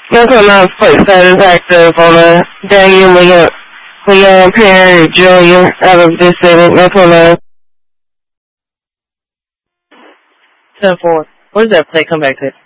That's when I was quite satisfactory on Daniel Leon Perry Jr. out of this city. That's when I 10-4. Where's that play? Come back to it.